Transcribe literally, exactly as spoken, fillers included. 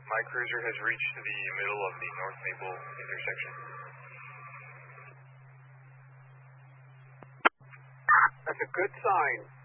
My cruiser has reached the middle of the North Maple intersection. That's a good sign.